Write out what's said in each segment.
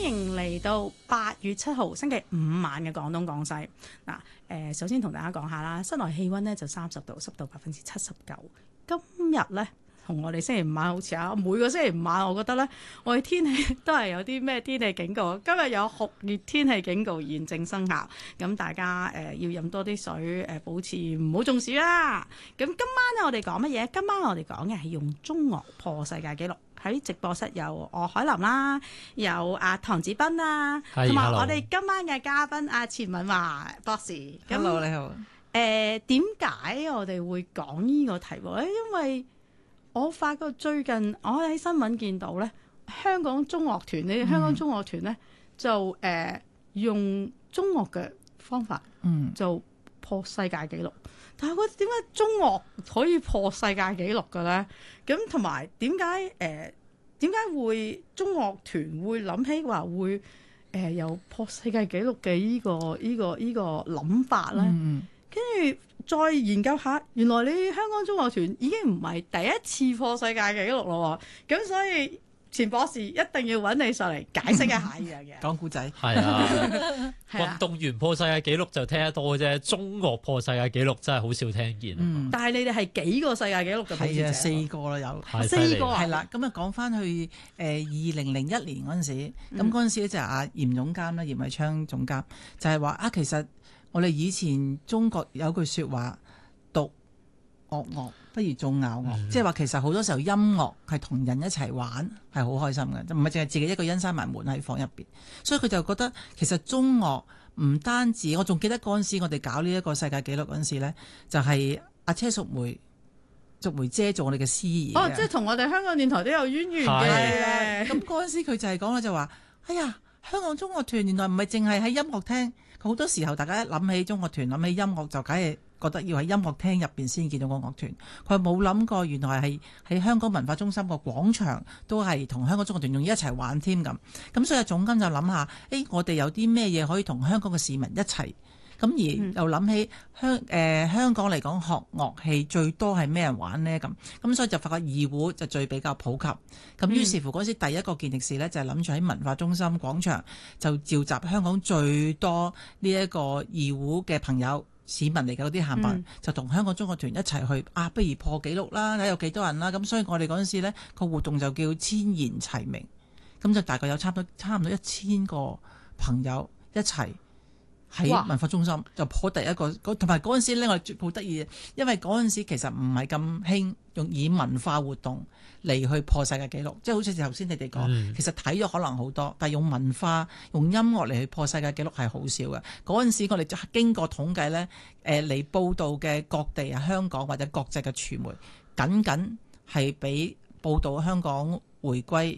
迎嚟到8月7號星期五晚嘅廣東廣西。嗱，首先同大家講下啦，室內氣温咧就30度，濕度79%。今日咧同我哋星期五晚好似啊，每個星期五晚我覺得咧，我哋天氣都係有啲咩天氣警告。今日有酷熱天氣警告現正生效，咁大家要飲多啲水，保持唔好中暑啦。咁今晚咧我哋講乜嘢？今晚我哋講嘅係用中樂破世界紀錄。喺直播室有我海琳啦，有阿唐子斌啦，同埋我哋今晚嘅嘉賓阿錢敏華博士。 Hello， 你好。 點解我哋會講呢個題目咧？因為我發覺最近我喺新聞見到咧，香港中樂團呢，香港中樂團咧就用中樂嘅方法，就破世界紀錄。但係我覺得點解中樂可以破世界紀錄嘅咧？咁同埋點解會中樂團會諗起話會有破世界紀錄嘅呢個諗法咧？跟住再研究下，原來你香港中樂團已經唔係第一次破世界紀錄咯喎，咁所以錢博士一定要揾你上嚟解釋一下呢樣嘢。 講故仔係啊，運動員破世界紀錄就聽得多啫，中樂破世界紀錄真係好少聽見。 但係你哋係幾個世界紀錄嘅？ 係啊，4個啦有 ，4個係啦。咁啊講翻去2001年嗰陣時，咁嗰陣時咧就係阿嚴總監啦，嚴偉昌總監就係話啊，其實我哋以前中國有句説話，獨樂樂不如眾拗樂，即係話其實好多時候音樂係同人一齊玩係好開心嘅，唔係淨係自己一個人閂埋門喺房入邊。所以佢就覺得其實中樂唔單止，我仲記得嗰陣時我哋搞呢一個世界紀錄嗰陣時咧，就係阿車淑梅姐做我哋嘅司儀。 哦，即係同我哋香港電台都有淵源嘅。 咁嗰陣時佢就係講啦，就話哎呀，香港中樂團原來唔係淨係喺音樂廳，好多時候大家一諗起中樂團，諗起音樂就梗係覺得要喺音樂廳入邊先見到個樂團。佢冇諗過原來係喺香港文化中心個廣場都係同香港中樂團仲要一齊玩添咁。咁所以總監就諗下，我哋有啲咩嘢可以同香港嘅市民一齊？咁而又諗起香港嚟講學樂器最多係咩人玩呢？咁所以就發覺二胡就最比較普及。咁於是乎嗰時第一個健力士呢，就係諗住喺文化中心廣場就召集香港最多呢一個二胡嘅朋友市民嚟嘅嗰啲閒民，就同香港中樂團一齊去不如破紀錄啦，睇有幾多人啦。咁所以我哋嗰陣時呢個活動就叫千言齊鳴，咁就大概有差唔多1000個朋友一齊喺文化中心就破第一個，同埋嗰陣時咧，我哋好得意，因為嗰陣時其實唔係咁興用以文化活動嚟去破世界紀錄，即係好似頭先你哋講，其實睇咗可能好多，但係用文化、用音樂嚟去破世界紀錄係好少嘅。嗰陣時我哋就經過統計咧，嚟報導嘅各地啊、香港或者國際嘅傳媒，僅係比報導香港回歸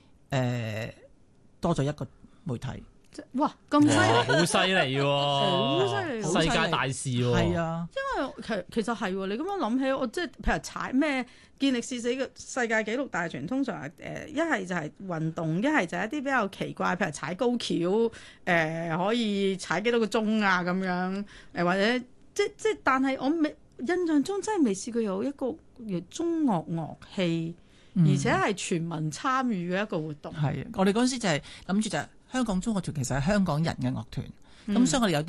多咗一個媒體。 哇，咁犀利， 好犀利喎， 好犀利， 世界大事喎。 係啊， 因為其實係你咁樣諗起，我即係譬如踩咩健力士世界紀錄大全，通常一係就係運動，一係就係一啲比較奇怪，譬如踩高橋，可以踩幾多個鐘啊咁樣，或者即但係我印象中真係未試過有一個中樂樂器，而且係全民參與嘅一個活動。 係，我哋嗰陣時就係諗住就係香港中樂團其實係香港人嘅樂團，咁所以我哋有啲